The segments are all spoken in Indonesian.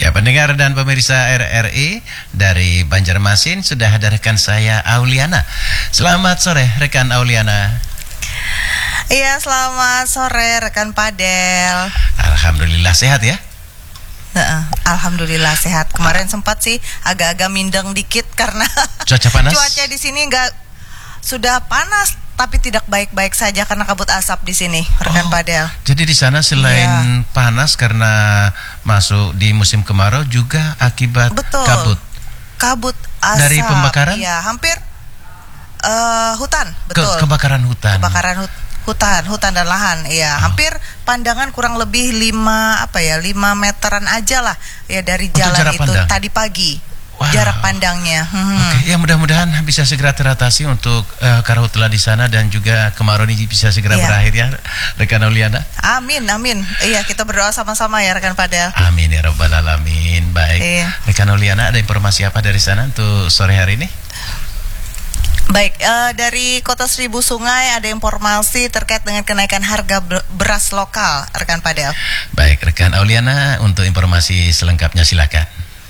Ya, pendengar dan pemirsa RRI dari Banjarmasin, sudah ada rekan saya Auliana. Selamat sore rekan Auliana. Iya, selamat sore rekan Padel. Alhamdulillah sehat ya. Alhamdulillah sehat. Kemarin sempat sih agak-agak mindeng dikit karena cuaca panas. Cuaca di sini sudah panas, tapi tidak baik-baik saja karena kabut asap di sini, rekan Padel. Jadi di sana selain panas karena masuk di musim kemarau, juga akibat kabut asap. Dari pembakaran? Iya, hampir hutan, betul. Kebakaran hutan. Hutan dan lahan, ya. Hampir pandangan kurang lebih 5 meteran aja lah ya dari jalan itu pandang. Tadi pagi. Wow. Jarak pandangnya. Oke, ya mudah-mudahan bisa segera teratasi untuk karhutla di sana dan juga kemarau ini bisa segera berakhir ya, rekan Auliana. Amin. Iya, kita berdoa sama-sama ya rekan Padel. Amin ya rabbal alamin. Baik, rekan Auliana, ada informasi apa dari sana untuk sore hari ini? Baik, dari Kota Seribu Sungai ada informasi terkait dengan kenaikan harga beras lokal, rekan Padel. Baik, rekan Auliana, untuk informasi selengkapnya silakan.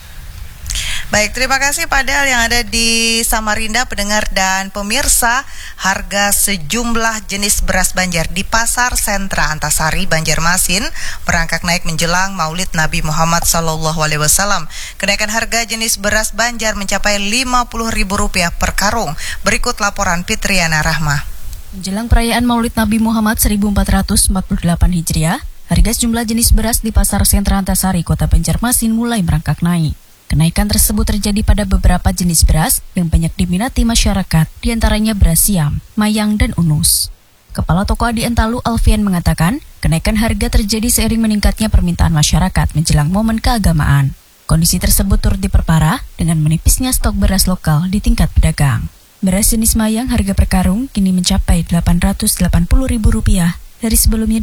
Baik, terima kasih Padel yang ada di Samarinda, pendengar dan pemirsa. Harga sejumlah jenis beras Banjar di Pasar Sentra Antasari, Banjarmasin merangkak naik menjelang Maulid Nabi Muhammad SAW. Kenaikan harga jenis beras Banjar mencapai Rp50.000 per karung. Berikut laporan Fitriana Rahma. Menjelang perayaan Maulid Nabi Muhammad 1448 Hijriah, harga sejumlah jenis beras di Pasar Sentra Antasari, Kota Banjarmasin mulai merangkak naik. Kenaikan tersebut terjadi pada beberapa jenis beras yang banyak diminati masyarakat, diantaranya beras siam, mayang, dan unus. Kepala Toko Adi Entalu Alfian mengatakan, kenaikan harga terjadi seiring meningkatnya permintaan masyarakat menjelang momen keagamaan. Kondisi tersebut turut diperparah dengan menipisnya stok beras lokal di tingkat pedagang. Beras jenis mayang harga per karung kini mencapai Rp880.000 dari sebelumnya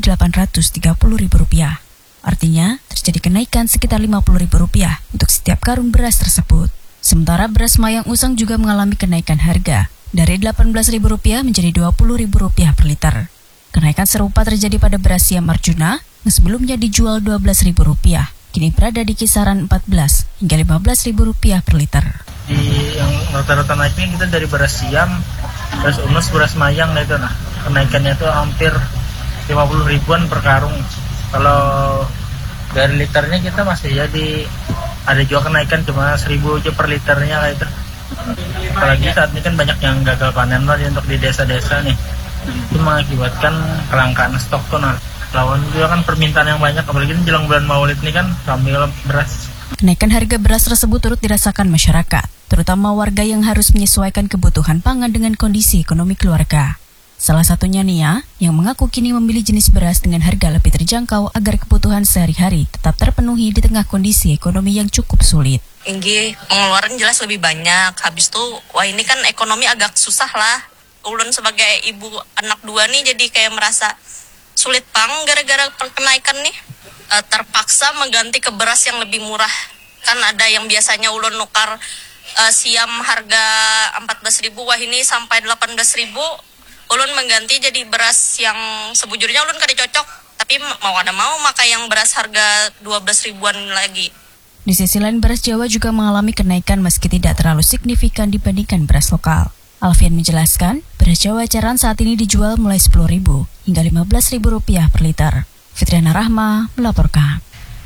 Rp830.000. Artinya, terjadi kenaikan sekitar Rp50.000 untuk setiap karung beras tersebut. Sementara beras mayang usang juga mengalami kenaikan harga dari Rp18.000 menjadi Rp20.000 per liter. Kenaikan serupa terjadi pada beras siam Arjuna yang sebelumnya dijual Rp12.000, kini berada di kisaran Rp14 hingga Rp15.000 per liter. Di yang rata-rata naiknya kita dari beras siam, beras unus, beras mayang itu kenaikannya itu hampir 50 ribuan per karung. Kalau dari liternya kita masih jadi ada juga kenaikan cuma 1.000 aja per liternya kayak itu. Apalagi saat ini kan banyak yang gagal panen lah untuk di desa-desa nih. Itu mengakibatkan kelangkaan stok tuh. Lawan juga kan permintaan yang banyak, apalagi jelang bulan Maulid ini kan ambil beras. Kenaikan harga beras tersebut turut dirasakan masyarakat, terutama warga yang harus menyesuaikan kebutuhan pangan dengan kondisi ekonomi keluarga. Salah satunya Nia, yang mengaku kini memilih jenis beras dengan harga lebih terjangkau agar kebutuhan sehari-hari tetap terpenuhi di tengah kondisi ekonomi yang cukup sulit. Pengeluaran jelas lebih banyak, habis itu ini kan ekonomi agak susah lah. Ulun sebagai ibu anak 2 nih jadi kayak merasa sulit gara-gara kenaikan nih. Terpaksa mengganti ke beras yang lebih murah. Kan ada yang biasanya ulun nukar siam harga 14.000, wah ini sampai 18.000. Ulun mengganti jadi beras yang sebujurnya ulun kada cocok, tapi mau makai yang beras harga 12 ribuan lagi. Di sisi lain, beras Jawa juga mengalami kenaikan meski tidak terlalu signifikan dibandingkan beras lokal. Alfian menjelaskan, beras Jawa eceran saat ini dijual mulai Rp10.000 hingga Rp15.000 per liter. Fitriana Rahma melaporkan.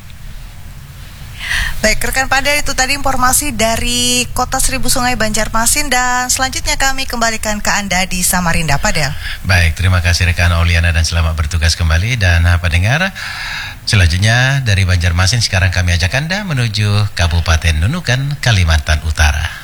Baik, rekan Padel, itu tadi informasi dari Kota Seribu Sungai Banjarmasin, dan selanjutnya kami kembalikan ke Anda di Samarinda, Padel. Baik, terima kasih rekan Auliana dan selamat bertugas kembali. Dan pendengar, selanjutnya dari Banjarmasin sekarang kami ajak Anda menuju Kabupaten Nunukan, Kalimantan Utara.